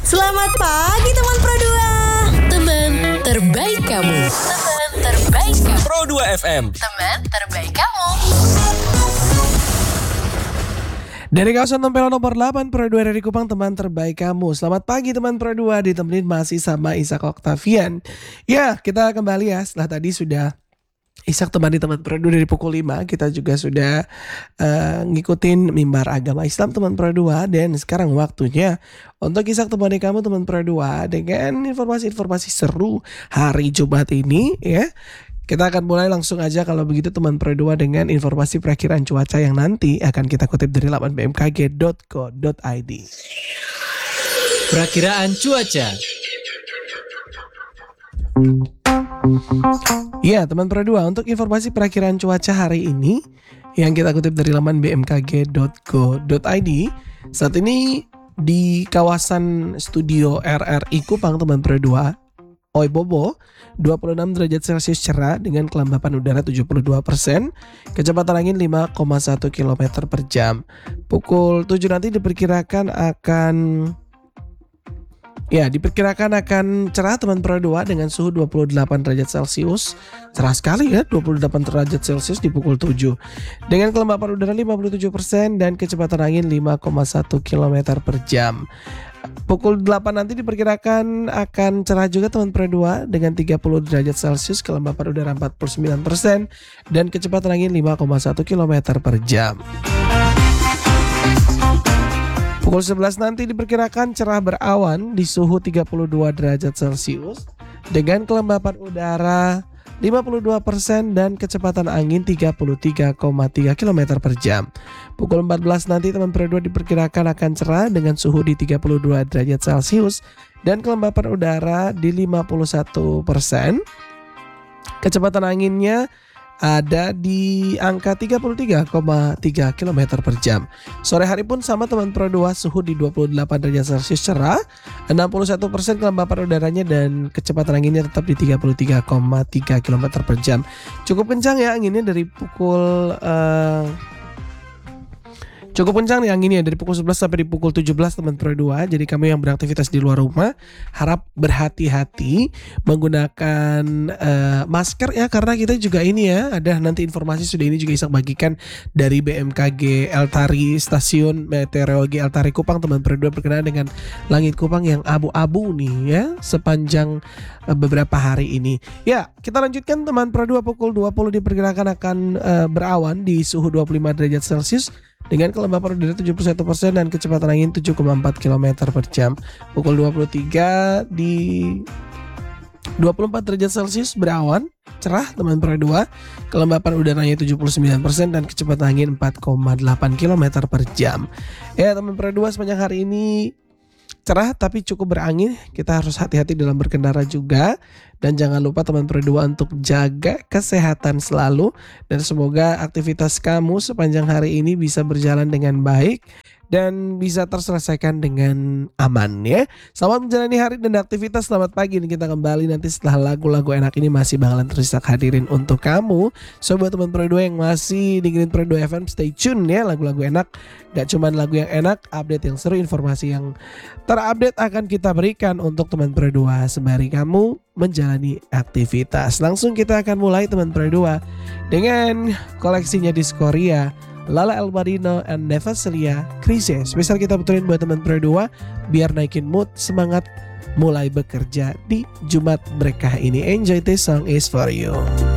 Selamat pagi teman Pro 2. Teman terbaik kamu. Teman terbaik kamu. Pro 2 FM. Teman terbaik kamu. Dari kawasan Tempel nomor 8 Pro 2 dari Kupang, teman terbaik kamu. Selamat pagi teman Pro 2, ditemenin masih sama Ishak Octavian. Ya, kita kembali ya setelah tadi sudah Ishak temani teman Pro 2 dari pukul 5. Kita juga sudah ngikutin mimbar agama Islam teman Pro 2. Dan sekarang waktunya untuk Ishak temani kamu teman Pro 2 dengan informasi-informasi seru hari Jumat ini ya. Kita akan mulai langsung aja kalau begitu teman Pro 2 dengan informasi perakiraan cuaca yang nanti akan kita kutip dari laman bmkg.co.id. Perakiraan cuaca. Ya teman Pro 2, untuk informasi perakiraan cuaca hari ini yang kita kutip dari laman bmkg.co.id, saat ini di kawasan studio RRI Kupang teman Pro 2, Oi Bobo, 26 derajat Celcius cerah dengan kelembapan udara 72%, kecepatan angin 5,1 km per jam. Pukul 7 nanti diperkirakan akan cerah teman Pro 2 dengan suhu 28 derajat Celcius. Cerah sekali ya, 28 derajat Celcius di pukul 7. Dengan kelembapan udara 57% dan kecepatan angin 5,1 km per jam. Pukul 8 nanti diperkirakan akan cerah juga teman Pro 2 dengan 30 derajat Celcius, kelembapan udara 49% dan kecepatan angin 5,1 km per jam. Pukul 11 nanti diperkirakan cerah berawan di suhu 32 derajat Celcius dengan kelembapan udara 52% dan kecepatan angin 33,3 km per jam. Pukul 14 nanti teman Pro 2 diperkirakan akan cerah dengan suhu di 32 derajat Celcius dan kelembapan udara di 51%. Kecepatan anginnya ada di angka 33,3 km per jam. Sore hari pun sama teman Pro 2, suhu di 28 derajat Celcius cerah, 61% kelembapan udaranya dan kecepatan anginnya tetap di 33,3 km per jam. Cukup kencang ya anginnya dari pukul Cukup kencang nih anginnya dari pukul 11 sampai di pukul 17 teman Pro 2. Jadi kamu yang beraktivitas di luar rumah harap berhati-hati menggunakan masker ya, karena kita juga ini ya, ada nanti informasi sudah ini juga Ishak bagikan dari BMKG Eltari, Stasiun Meteorologi Eltari Kupang teman Pro 2, berkenaan dengan langit Kupang yang abu-abu nih ya sepanjang beberapa hari ini. Ya, kita lanjutkan teman Pro 2. Pukul 20 diperkirakan akan berawan di suhu 25 derajat Celcius dengan kelembapan udara 71% dan kecepatan angin 7,4 km per jam. Pukul 23 di 24 derajat Celcius berawan, cerah teman Pro 2, kelembapan udaranya 79% dan kecepatan angin 4,8 km per jam. Ya teman Pro 2, sepanjang hari ini cerah tapi cukup berangin. Kita harus hati-hati dalam berkendara juga. Dan jangan lupa teman Pro 2 untuk jaga kesehatan selalu. Dan semoga aktivitas kamu sepanjang hari ini bisa berjalan dengan baik dan bisa terselesaikan dengan aman ya. Selamat menjalani hari dan aktivitas. Selamat pagi. Kita kembali nanti setelah lagu-lagu enak ini masih bakalan terus hadirin untuk kamu. So buat teman Pro 2 yang masih dengerin Pro 2 FM, stay tune ya, lagu-lagu enak. Gak cuman lagu yang enak, update yang seru, informasi yang terupdate akan kita berikan untuk teman Pro 2 sembari kamu menjalani aktivitas. Langsung kita akan mulai teman Pro 2 dengan koleksinya Diskoria, Lala Elmarino and Neva Celia, Krise. Spesial kita puterin buat teman Pro 2 biar naikin mood, semangat mulai bekerja di Jumat berkah ini. Enjoy, this song is for you.